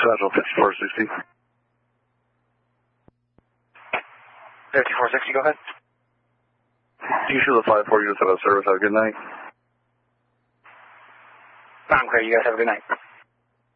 Central 5460. 5460, go ahead. You should the 5-4 units have a service. Have a good night. I'm great. You guys have a good night.